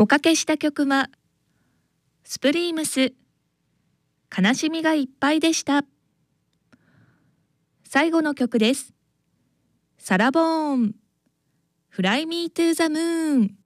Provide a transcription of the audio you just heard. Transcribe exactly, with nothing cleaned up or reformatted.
おかけした曲はスプリームス悲しみがいっぱいでした。最後の曲です。サラボーンフライミートゥーザムーン。